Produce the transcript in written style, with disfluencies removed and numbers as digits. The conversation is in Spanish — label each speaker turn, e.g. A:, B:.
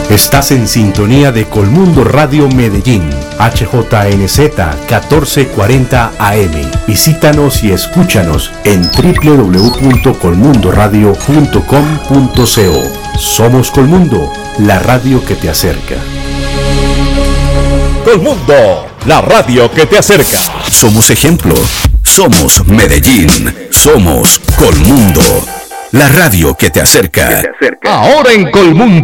A: Estás en sintonía de Colmundo Radio Medellín, HJNZ 1440 AM. Visítanos y escúchanos en www.colmundoradio.com.co. Somos Colmundo, la radio que te acerca.
B: Colmundo, la radio que te acerca.
C: Somos ejemplo. Somos Medellín. Somos Colmundo, la radio que te acerca.
B: Ahora en Colmundo.